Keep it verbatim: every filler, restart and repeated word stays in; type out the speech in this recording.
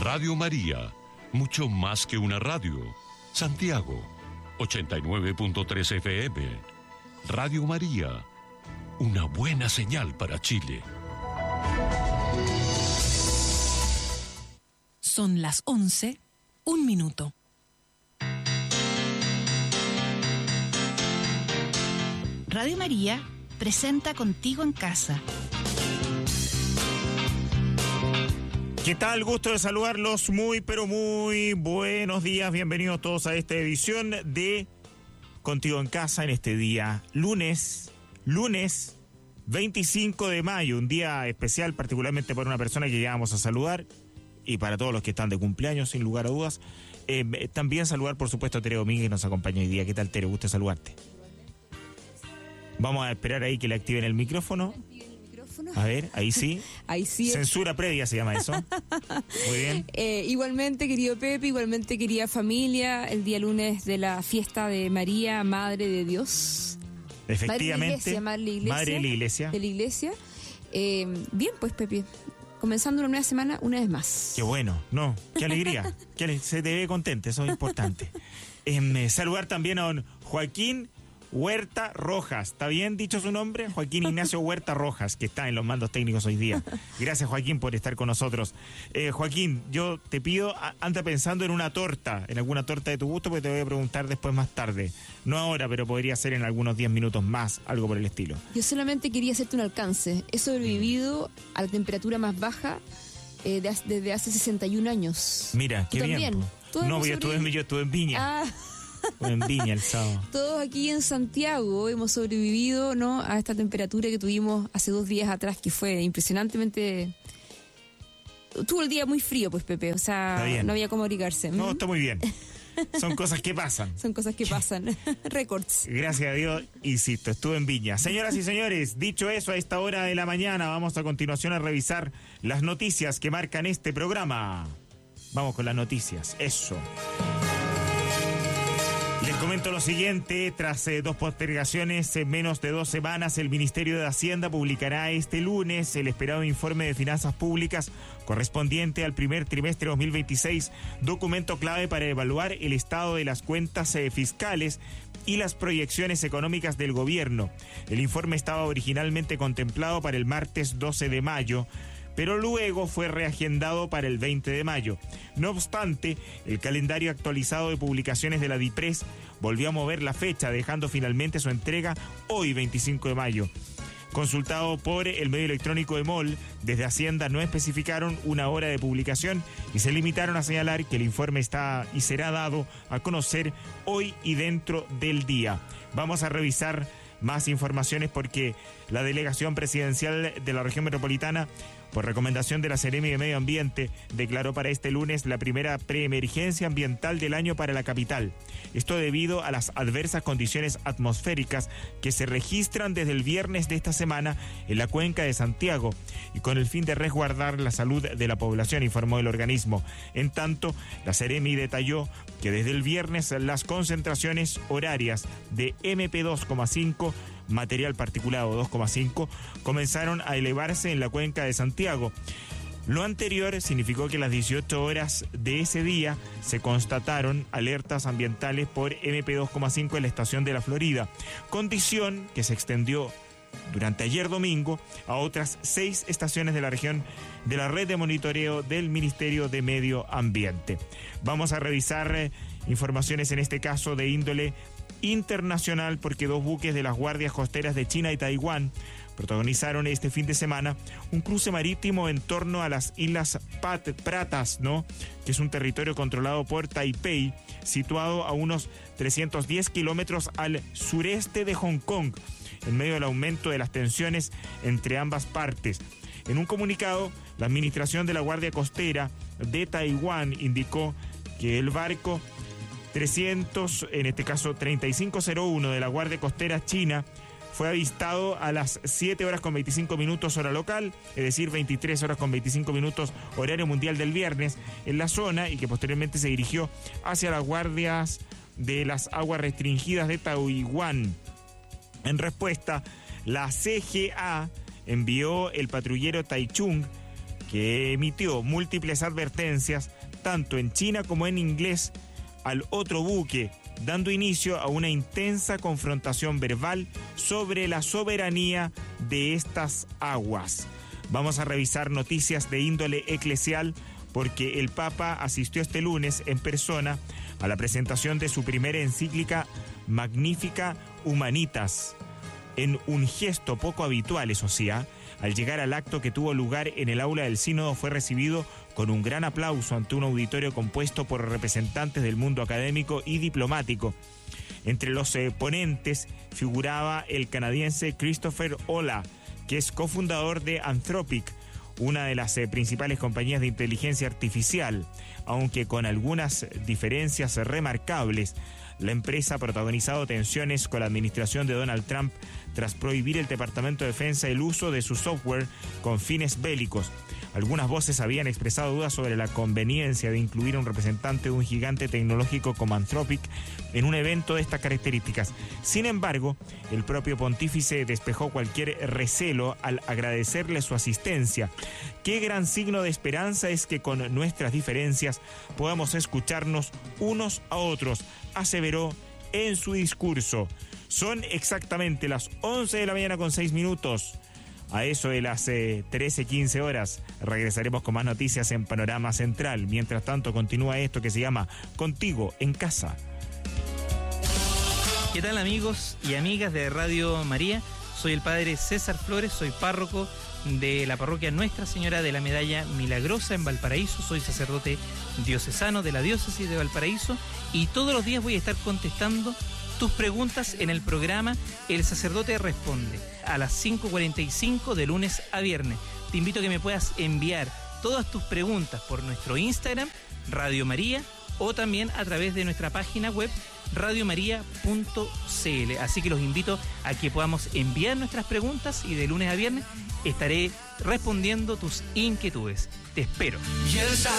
Radio María, mucho más que una radio. Santiago, ochenta y nueve punto tres F M. Radio María, una buena señal para Chile. Son las once, un minuto. Radio María presenta Contigo en Casa. ¿Qué tal? Gusto de saludarlos. Muy, pero muy buenos días. Bienvenidos todos a esta edición de Contigo en Casa en este día lunes, lunes veinticinco de mayo, un día especial particularmente para una persona que llegamos a saludar y para todos los que están de cumpleaños, sin lugar a dudas. Eh, también saludar, por supuesto, a Tere Domínguez, que nos acompaña hoy día. ¿Qué tal, Tere? Gusto de saludarte. Vamos a esperar ahí que le activen el micrófono. A ver, ahí sí. Ahí sí. Censura previa se llama eso. Muy bien. Eh, igualmente, querido Pepe, igualmente, querida familia, el día lunes de la fiesta de María, Madre de Dios. Efectivamente. Madre de la Iglesia. Madre de la Iglesia. De la Iglesia. Eh, bien, pues, Pepe, comenzando una nueva semana, una vez más. Qué bueno, no, qué alegría. Qué ale- se te ve contento, eso es importante. Eh, saludar también a don Joaquín Huerta Rojas. ¿Está bien dicho su nombre? Joaquín Ignacio Huerta Rojas, que está en los mandos técnicos hoy día. Gracias, Joaquín, por estar con nosotros. Eh, Joaquín, yo te pido, a- anda pensando en una torta, en alguna torta de tu gusto, porque te voy a preguntar después más tarde. No ahora, pero podría ser en algunos diez minutos más, algo por el estilo. Yo solamente quería hacerte un alcance. He sobrevivido a la temperatura más baja eh, de hace- desde hace sesenta y un años. Mira, ¿Tú qué bien. también? po. ¿Tú No, hemos yo estuve, en, sobrevivido? yo estuve en Viña. Ah, Estuve en Viña el sábado. todos aquí en Santiago hemos sobrevivido, ¿no?, a esta temperatura que tuvimos hace dos días atrás, que fue impresionantemente. Tuvo el día muy frío, pues, Pepe. O Está sea, bien. no había cómo abrigarse. No, ¿Mm? está muy bien. Son cosas que pasan. Son cosas que pasan. Récords. Gracias a Dios, insisto, estuve en Viña. Señoras y señores, dicho eso, a esta hora de la mañana vamos a continuación a revisar las noticias que marcan este programa. Vamos con las noticias, eso. Les comento lo siguiente, tras eh, dos postergaciones en menos de dos semanas, el Ministerio de Hacienda publicará este lunes el esperado informe de finanzas públicas correspondiente al primer trimestre de dos mil veintiséis, documento clave para evaluar el estado de las cuentas eh, fiscales y las proyecciones económicas del gobierno. El informe estaba originalmente contemplado para el martes doce de mayo, pero luego fue reagendado para el veinte de mayo. No obstante, el calendario actualizado de publicaciones de la DIPRES volvió a mover la fecha, dejando finalmente su entrega hoy, veinticinco de mayo. Consultado por el medio electrónico EMOL, desde Hacienda no especificaron una hora de publicación y se limitaron a señalar que el informe está y será dado a conocer hoy y dentro del día. Vamos a revisar más informaciones porque la delegación presidencial de la región metropolitana, por recomendación de la Seremi de Medio Ambiente, declaró para este lunes la primera preemergencia ambiental del año para la capital. Esto debido a las adversas condiciones atmosféricas que se registran desde el viernes de esta semana en la cuenca de Santiago y con el fin de resguardar la salud de la población, informó el organismo. En tanto, la Seremi detalló que desde el viernes las concentraciones horarias de eme pe dos coma cinco, material particulado dos coma cinco, comenzaron a elevarse en la cuenca de Santiago. Lo anterior significó que a las dieciocho horas de ese día se constataron alertas ambientales por eme pe dos coma cinco en la estación de la Florida, condición que se extendió durante ayer domingo a otras seis estaciones de la región de la red de monitoreo del Ministerio de Medio Ambiente. Vamos a revisar eh, informaciones en este caso de índole internacional porque dos buques de las guardias costeras de China y Taiwán protagonizaron este fin de semana un cruce marítimo en torno a las Islas Pat- Pratas, ¿no?, que es un territorio controlado por Taipei, situado a unos trescientos diez kilómetros al sureste de Hong Kong, en medio del aumento de las tensiones entre ambas partes. En un comunicado, la administración de la Guardia Costera de Taiwán indicó que el barco trescientos, en este caso treinta y cinco cero uno de la Guardia Costera China, fue avistado a las siete horas con veinticinco minutos hora local, es decir, veintitrés horas con veinticinco minutos horario mundial del viernes, en la zona, y que posteriormente se dirigió hacia las guardias de las aguas restringidas de Taiwán. En respuesta, la ce ge a envió el patrullero Taichung, que emitió múltiples advertencias tanto en China como en inglés al otro buque, dando inicio a una intensa confrontación verbal sobre la soberanía de estas aguas. Vamos a revisar noticias de índole eclesial porque el Papa asistió este lunes en persona a la presentación de su primera encíclica Magnificat Humanitas, en un gesto poco habitual, eso sí, ¿eh? Al llegar al acto que tuvo lugar en el aula del sínodo fue recibido con un gran aplauso ante un auditorio compuesto por representantes del mundo académico y diplomático. Entre los eh, ponentes figuraba el canadiense Christopher Olah, que es cofundador de Anthropic, una de las eh, principales compañías de inteligencia artificial, aunque con algunas diferencias remarcables. La empresa ha protagonizado tensiones con la administración de Donald Trump tras prohibir el Departamento de Defensa el uso de su software con fines bélicos. Algunas voces habían expresado dudas sobre la conveniencia de incluir a un representante de un gigante tecnológico como Anthropic en un evento de estas características. Sin embargo, el propio pontífice despejó cualquier recelo al agradecerle su asistencia. Qué gran signo de esperanza es que con nuestras diferencias podamos escucharnos unos a otros, aseveró en su discurso. Son exactamente las once de la mañana con seis minutos. A eso de las eh, trece quince horas regresaremos con más noticias en Panorama Central. Mientras tanto continúa esto que se llama Contigo en Casa. ¿Qué tal, amigos y amigas de Radio María? Soy el padre César Flores, soy párroco de la parroquia Nuestra Señora de la Medalla Milagrosa en Valparaíso. Soy sacerdote diocesano de la diócesis de Valparaíso y todos los días voy a estar contestando tus preguntas en el programa El Sacerdote Responde a las cinco cuarenta y cinco de lunes a viernes. Te invito a que me puedas enviar todas tus preguntas por nuestro Instagram, Radio María, o también a través de nuestra página web radio maría punto c l. Así que los invito a que podamos enviar nuestras preguntas y de lunes a viernes estaré respondiendo tus inquietudes. Te espero.